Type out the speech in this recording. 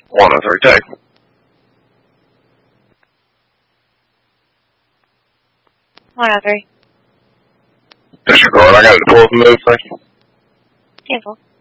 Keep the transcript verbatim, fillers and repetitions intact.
one oh three two. one oh three. Disregard, I got a deploy from the station. Careful.